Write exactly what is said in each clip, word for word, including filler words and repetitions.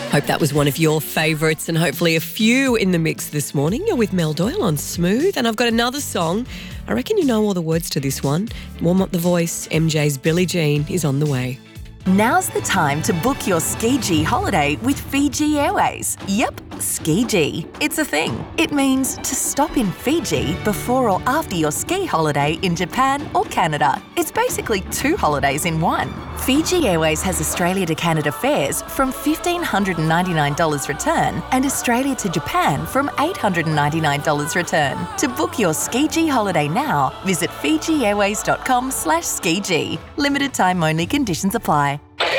Hope that was one of your favourites and hopefully a few in the mix this morning. You're with Mel Doyle on Smooth, and I've got another song. I reckon you know all the words to this one. Warm up the voice. M J's Billie Jean is on the way. Now's the time to book your Ski-G holiday with Fiji Airways. Yep, Ski-G. It's a thing. It means to stop in Fiji before or after your ski holiday in Japan or Canada. It's basically two holidays in one. Fiji Airways has Australia to Canada fares from one thousand five hundred ninety-nine dollars return and Australia to Japan from eight hundred ninety-nine dollars return. To book your Ski-G holiday now, visit fijiairways.com slash ski-g. Limited time only, conditions apply.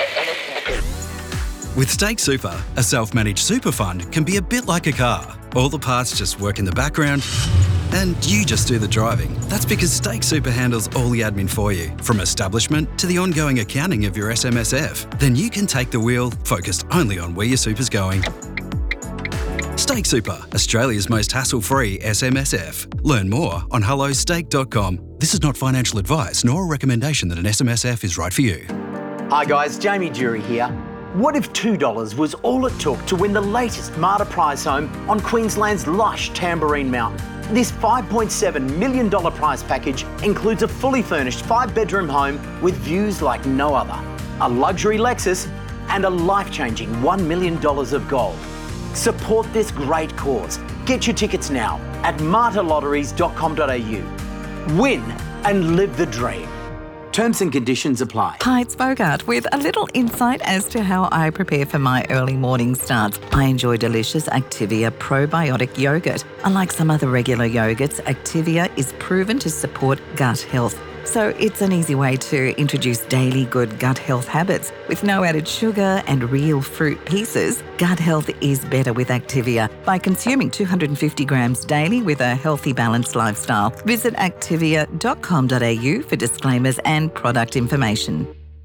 With Stake Super, a self-managed super fund can be a bit like a car. All the parts just work in the background and you just do the driving. That's because Stake Super handles all the admin for you, from establishment to the ongoing accounting of your S M S F. Then you can take the wheel, focused only on where your super's going. Stake Super, Australia's most hassle-free S M S F. Learn more on hello stake dot com. This is not financial advice nor a recommendation that an S M S F is right for you. Hi guys, Jamie Jury here. What if two dollars was all it took to win the latest Marta prize home on Queensland's lush Tamborine Mountain? This five point seven million dollars prize package includes a fully furnished five-bedroom home with views like no other, a luxury Lexus, and a life-changing one million dollars of gold. Support this great cause. Get your tickets now at marta lotteries dot com dot a u. Win and live the dream. Terms and conditions apply. Hi, it's Bogart with a little insight as to how I prepare for my early morning starts. I enjoy delicious Activia probiotic yogurt. Unlike some other regular yogurts, Activia is proven to support gut health. So it's an easy way to introduce daily good gut health habits. With no added sugar and real fruit pieces, gut health is better with Activia by consuming two hundred fifty grams daily with a healthy, balanced lifestyle. Visit activia dot com dot a u for disclaimers and product information.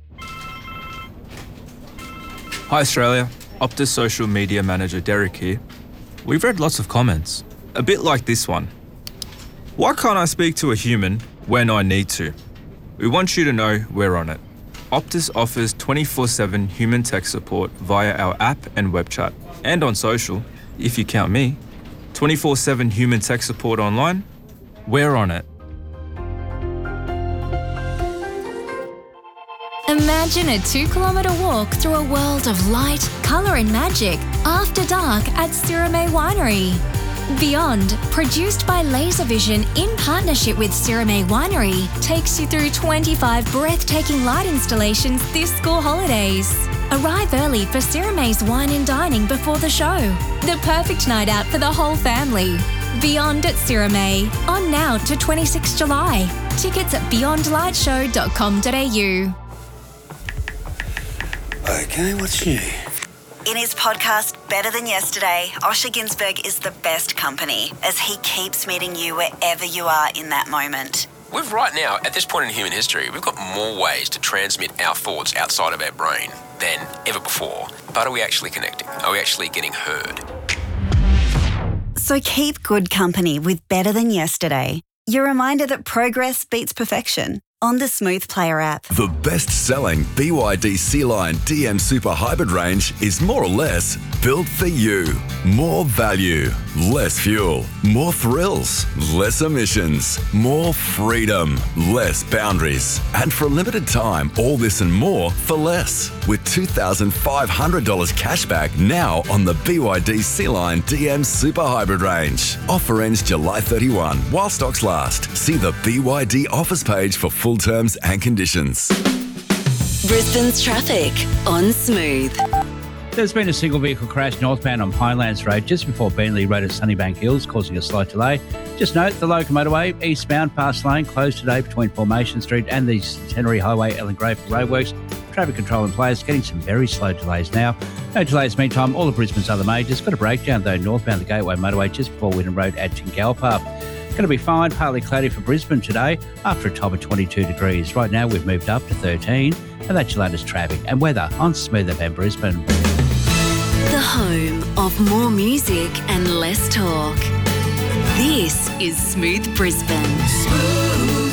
Hi Australia, Optus social media manager Derek here. We've read lots of comments, a bit like this one. Why can't I speak to a human when I need to? We want you to know we're on it. Optus offers twenty-four seven human tech support via our app and web chat, and on social, if you count me. twenty-four seven human tech support online, we're on it. Imagine a two-kilometre walk through a world of light, colour and magic after dark at Sirame Winery. Beyond, produced by Laservision in partnership with Sirame Winery, takes you through twenty-five breathtaking light installations this school holidays. Arrive early for Sirame's wine and dining before the show. The perfect night out for the whole family. Beyond at Sirame, on now to twenty-sixth of July. Tickets at beyond light show dot com dot a u. Okay, what's new? In his podcast, Better Than Yesterday, Osher Ginsberg is the best company as he keeps meeting you wherever you are in that moment. We've right now, at this point in human history, we've got more ways to transmit our thoughts outside of our brain than ever before. But are we actually connecting? Are we actually getting heard? So keep good company with Better Than Yesterday. Your reminder that progress beats perfection. On the Smooth Player app. The best-selling B Y D C-Line D M Super Hybrid range is more or less built for you. More value, less fuel, more thrills, less emissions, more freedom, less boundaries. And for a limited time, all this and more for less. With two thousand five hundred dollars cashback now on the B Y D C-Line D M Super Hybrid range. Offer ends July thirty-first while stocks last. See the B Y D offers page for full terms and conditions. Brisbane's traffic on Smooth. There's been a single vehicle crash northbound on Highlands Road just before Beenleigh Road at Sunnybank Hills, causing a slight delay. Just note the local motorway eastbound past lane closed today between Formation Street and the Centenary Highway, Ellen Grey for roadworks. Traffic control in place, getting some very slow delays now. No delays meantime, all of Brisbane's other majors. Got a breakdown though northbound the Gateway motorway just before Wynnum Road at Chingalpa. Going to be fine, partly cloudy for Brisbane today after a top of twenty-two degrees. Right now we've moved up to thirteen, and that's your latest traffic and weather on Smooth F M Brisbane. The home of more music and less talk. This is Smooth Brisbane. Smooth.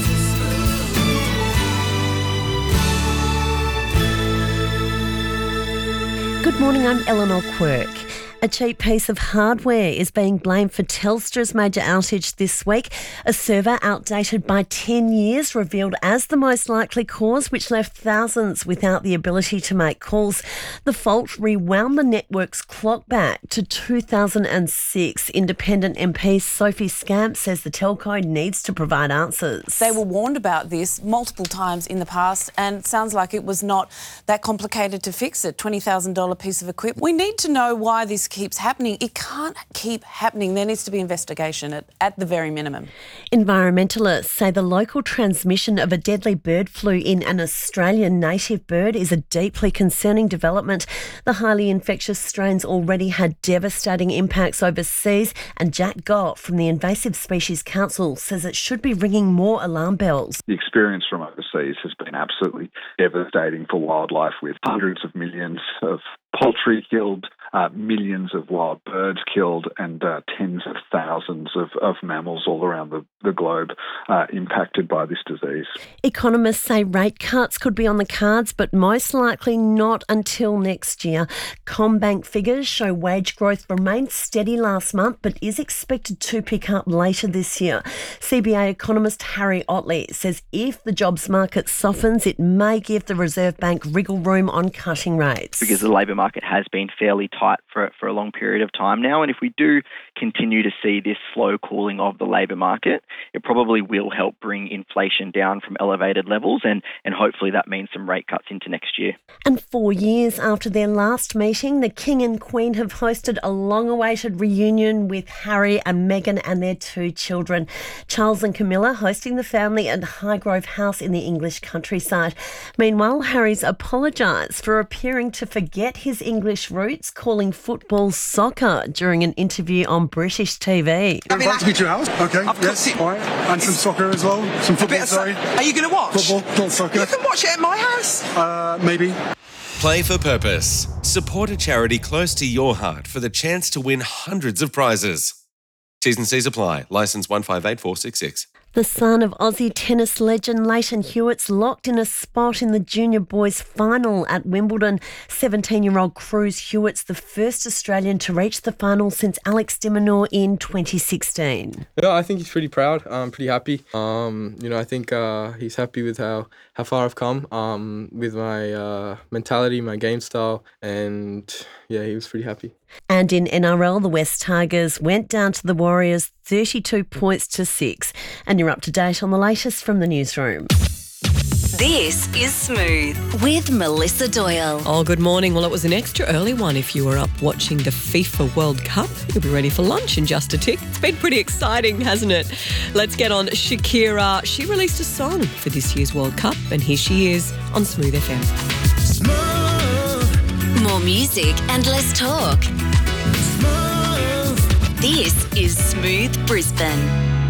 Good morning, I'm Eleanor Quirk. A cheap piece of hardware is being blamed for Telstra's major outage this week. A server outdated by ten years revealed as the most likely cause, which left thousands without the ability to make calls. The fault rewound the network's clock back to two thousand six. Independent M P Sophie Scamp says the telco needs to provide answers. They were warned about this multiple times in the past, and it sounds like it was not that complicated to fix it. twenty thousand dollars piece of equipment. We need to know why this keeps happening. It can't keep happening. There needs to be investigation at, at the very minimum. Environmentalists say the local transmission of a deadly bird flu in an Australian native bird is a deeply concerning development. The highly infectious strains already had devastating impacts overseas, and Jack Gott from the Invasive Species Council says it should be ringing more alarm bells. The experience from overseas has been absolutely devastating for wildlife, with hundreds of millions of poultry killed, uh, millions of wild birds killed, and uh, tens of thousands of, of mammals all around the, the globe uh, impacted by this disease. Economists say rate cuts could be on the cards, but most likely not until next year. CommBank figures show wage growth remained steady last month, but is expected to pick up later this year. C B A economist Harry Otley says if the jobs market softens, it may give the Reserve Bank wriggle room on cutting rates. Because the labour market has been fairly tight for, for a long period of time now, and if we do continue to see this slow cooling of the labour market, it probably will help bring inflation down from elevated levels, and, and hopefully that means some rate cuts into next year. And four years after their last meeting, the King and Queen have hosted a long-awaited reunion with Harry and Meghan and their two children. Charles and Camilla hosting the family at Highgrove House in the English countryside. Meanwhile, Harry's apologised for appearing to forget his English roots, calling football soccer during an interview on British T V. I've invited me to your house. Okay, I've yes, got- all right. And some soccer as well. Some football, of sorry. so- Are you going to watch? Football, not soccer. You can watch it at my house. Uh, maybe. Play for Purpose. Support a charity close to your heart for the chance to win hundreds of prizes. T's and C's apply. Licence one five eight four six six. The son of Aussie tennis legend Leighton Hewitt's locked in a spot in the junior boys final at Wimbledon. seventeen-year-old Cruz Hewitt's the first Australian to reach the final since Alex de Minaur in twenty sixteen. Yeah, I think he's pretty proud. I'm pretty happy. Um, you know, I think uh, he's happy with how, how far I've come um, with my uh, mentality, my game style, and yeah, he was pretty happy. And in N R L, the West Tigers went down to the Warriors thirty-two points to six. And you're up to date on the latest from the newsroom. This is Smooth with Melissa Doyle. Oh, good morning. Well, it was an extra early one if you were up watching the FIFA World Cup. You'll be ready for lunch in just a tick. It's been pretty exciting, hasn't it? Let's get on Shakira. She released a song for this year's World Cup, and here she is on Smooth F M. Smooth. More music and less talk. Smooth. This is Smooth Brisbane.